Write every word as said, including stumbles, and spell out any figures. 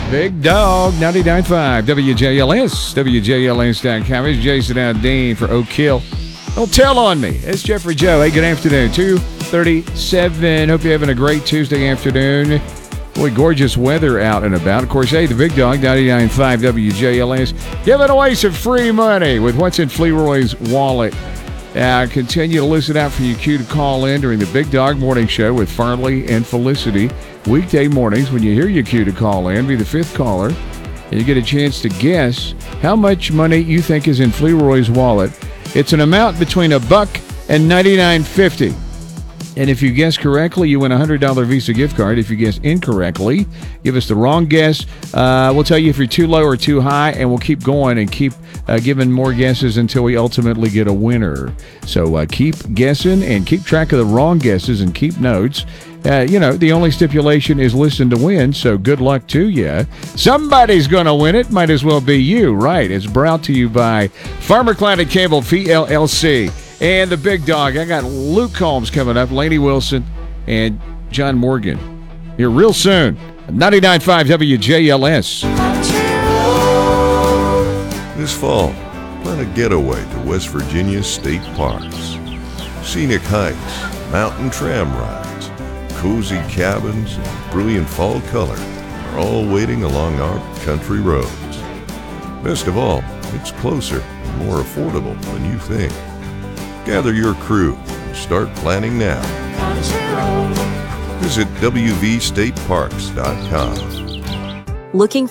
Big Dog, ninety-nine point five, W J L S, W J L S dot com. It's Jason Aldean for Oak Hill. Don't tell on me. It's Jeffrey Joe. Hey, good afternoon. two thirty-seven. Hope you're having a great Tuesday afternoon. Boy, gorgeous weather out and about. Of course, hey, the Big Dog, ninety-nine point five W J L S, giving away some free money with what's in Fleroy's wallet. Uh, continue to listen out for your cue to call in during the Big Dog Morning Show with Farley and Felicity. Weekday mornings, when you hear your cue to call in, be the fifth caller, and you get a chance to guess how much money you think is in Fleroy's wallet. It's an amount between a buck and ninety-nine fifty. And if you guess correctly, you win a one hundred dollars Visa gift card. If you guess incorrectly, give us the wrong guess. Uh, we'll tell you if you're too low or too high, and we'll keep going and keep uh, giving more guesses until we ultimately get a winner. So uh, keep guessing and keep track of the wrong guesses and keep notes. Uh, you know, the only stipulation is listen to win, so good luck to you. Somebody's going to win it. Might as well be you, right? It's brought to you by Farmer Clyde and Campbell, P L L C. And the Big Dog. I got Luke Combs coming up, Lainey Wilson, and John Morgan here real soon. ninety-nine point five W J L S. This fall, plan a getaway to West Virginia's state parks. Scenic hikes, mountain tram rides, cozy cabins, and brilliant fall color are all waiting along our country roads. Best of all, it's closer and more affordable than you think. Gather your crew and start planning now. Visit W V state parks dot com. Looking